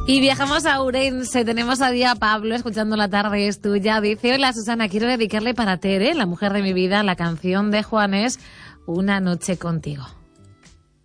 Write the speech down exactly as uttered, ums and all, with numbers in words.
Y viajamos a Ourense, tenemos a día Pablo escuchando La tarde es tuya. Dice, hola Susana, quiero dedicarle para Tere, la mujer de mi vida, la canción de Juanes, Una noche contigo.